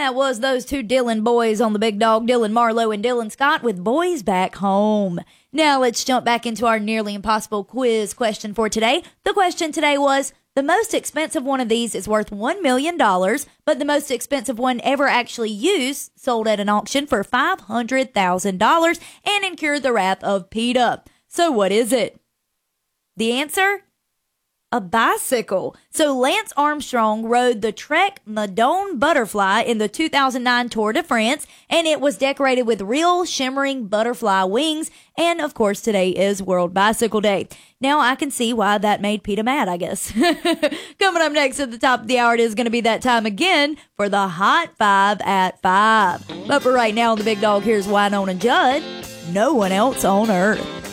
that was those two Dylan boys on the Big Dog, Dylan Marlowe and Dylan Scott with Boys Back Home. Now let's jump back into our nearly impossible quiz question for today. The question today was, the most expensive one of these is worth $1 million, but the most expensive one ever actually used sold at an auction for $500,000 and incurred the wrath of PETA. So what is it? The answer? A bicycle. So Lance Armstrong rode the Trek Madone Butterfly in the 2009 Tour de France, and it was decorated with real shimmering butterfly wings. And of course, today is World Bicycle Day. Now I can see why that made PETA mad, I guess. Coming up next at the top of the hour, it is going to be that time again for the Hot 5 at 5. But for right now, on the Big Dog, here's Wynonna Judd. No one else on earth.